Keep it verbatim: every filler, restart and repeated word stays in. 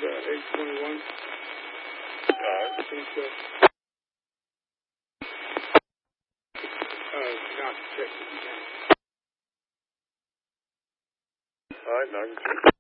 uh, eight twenty-one. All right. Seems to, uh, not check if you can. All right, now I can see.